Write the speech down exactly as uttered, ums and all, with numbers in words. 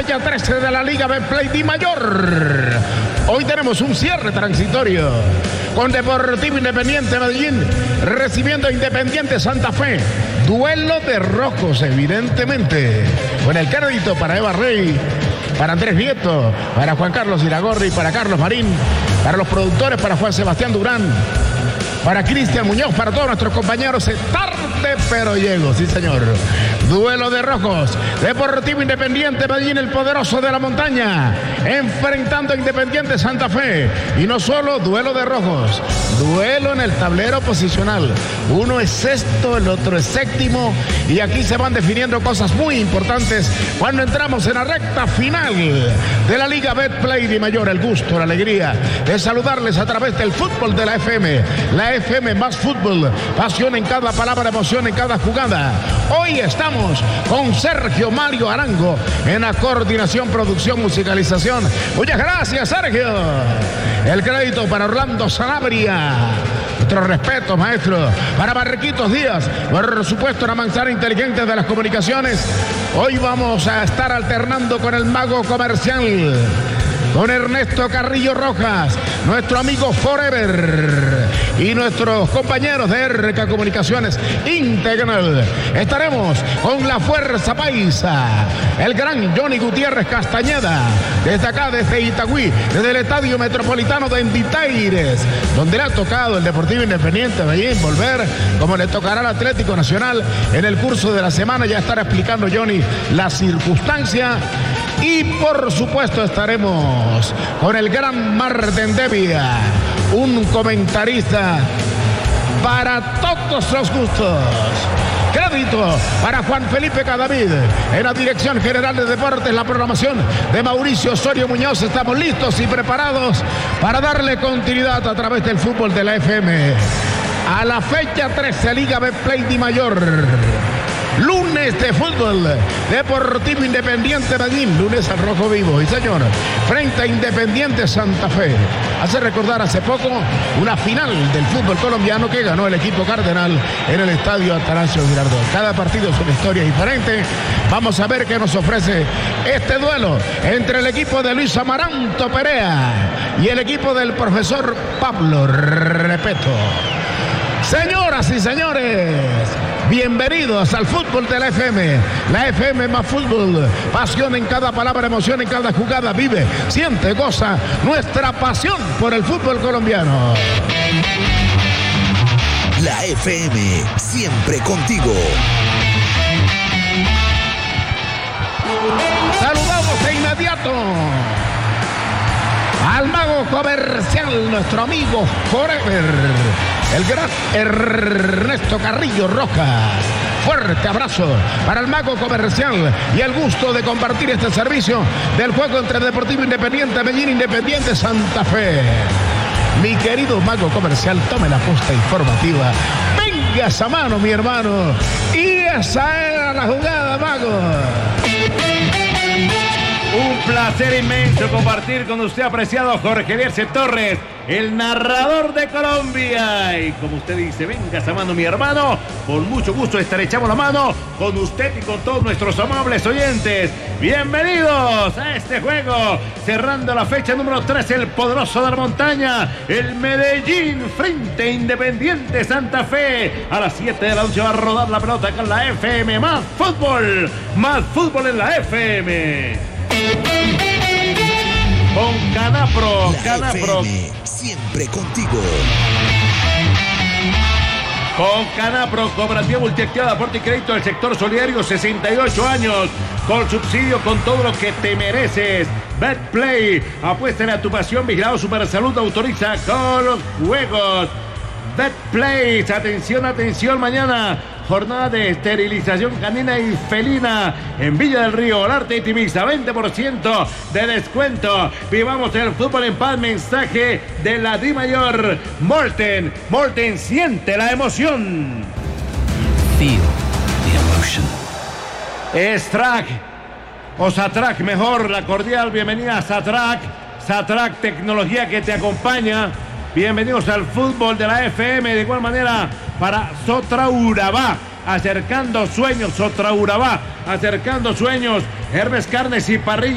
fecha trece de la Liga Betplay Di Mayor. Hoy tenemos un cierre transitorio con Deportivo Independiente Medellín recibiendo a Independiente Santa Fe. Duelo de rojos, evidentemente. Con el crédito para Eva Rey, para Andrés Nieto, para Juan Carlos Iragorri, para Carlos Marín, para los productores, para Juan Sebastián Durán, para Cristian Muñoz, para todos nuestros compañeros. Es tarde, pero llego, sí señor. Duelo de rojos. Deportivo Independiente Medellín, el poderoso de la montaña, enfrentando a Independiente Santa Fe. Y no solo duelo de rojos, duelo en el tablero posicional. Uno es sexto, el otro es séptimo. Y aquí se van definiendo cosas muy importantes cuando entramos en la recta final de la Liga Betplay Di Mayor. El gusto, la alegría de saludarles a través del fútbol de la F M. La F M más fútbol, pasión en cada palabra, emoción en cada jugada. Hoy estamos con Sergio Mario Arango en la coordinación, producción, musicalización. Muchas gracias, Sergio. El crédito para Orlando Sanabria. Nuestro respeto, maestro. Para Barriquitos Díaz, por supuesto, la manzana inteligente de las comunicaciones. Hoy vamos a estar alternando con el mago comercial, con Ernesto Carrillo Rojas, nuestro amigo Forever, y nuestros compañeros de R K Comunicaciones Integral. Estaremos con la Fuerza Paisa, el gran Johnny Gutiérrez Castañeda, desde acá, desde Itagüí, desde el Estadio Metropolitano de Enditaires, donde le ha tocado el Deportivo Independiente Medellín volver, como le tocará al Atlético Nacional en el curso de la semana. Ya estará explicando Johnny la circunstancia. Y por supuesto estaremos con el gran Marten Devia, un comentarista para todos los gustos. Crédito para Juan Felipe Cadavid en la Dirección General de Deportes, la programación de Mauricio Osorio Muñoz. Estamos listos y preparados para darle continuidad a través del fútbol de la F M a la fecha trece, Liga Betplay Di Mayor. Lunes de fútbol, Deportivo Independiente Medellín, lunes al rojo vivo, y señor, frente a Independiente Santa Fe. Hace recordar hace poco una final del fútbol colombiano que ganó el equipo cardenal en el estadio Atanasio Girardot. Cada partido es una historia diferente. Vamos a ver qué nos ofrece este duelo entre el equipo de Luis Amaranto Perea y el equipo del profesor Pablo Repeto. Señoras y señores, bienvenidos al fútbol de la F M. La F M más fútbol. Pasión en cada palabra, emoción en cada jugada. Vive, siente, goza nuestra pasión por el fútbol colombiano. La F M, siempre contigo. Saludamos de inmediato al mago comercial, nuestro amigo Forever, el gran Ernesto Carrillo Rojas. Fuerte abrazo para el mago comercial y el gusto de compartir este servicio del juego entre Deportivo Independiente Medellín, Independiente Santa Fe. Mi querido mago comercial, tome la posta informativa. Venga esa mano, mi hermano. Y esa era la jugada, mago. Un placer inmenso compartir con usted, apreciado Jorge Eliezer Torres, el narrador de Colombia. Y como usted dice, venga esa mano, mi hermano. Con mucho gusto estrechamos la mano con usted y con todos nuestros amables oyentes. Bienvenidos a este juego, cerrando la fecha número tres, el poderoso de la montaña, el Medellín frente a Independiente Santa Fe. A las siete de la noche va a rodar la pelota con la F M. Más fútbol, más fútbol en la F M. Con Canapro, la Canapro. F M, siempre contigo. Con Canapro, cooperativa multiactiva de aporte y crédito del sector solidario, sesenta y ocho años, con subsidio, con todo lo que te mereces. Betplay, apuéstale a tu pasión, vigilado Supersalud, autoriza con los juegos. Betplay, atención, atención, mañana jornada de esterilización canina y felina en Villa del Río, Olarte y Timisa, veinte por ciento de descuento. Vivamos el fútbol en paz, mensaje de la Di Mayor. Morten, Morten, siente la emoción. Feel the emotion. Strack, o Satrac, mejor, la cordial bienvenida a Satrac. Satrac, tecnología que te acompaña. Bienvenidos al fútbol de la F M. De igual manera para Sotraurabá, acercando sueños. Sotraurabá, acercando sueños. Hermes Carnes y Parrilla.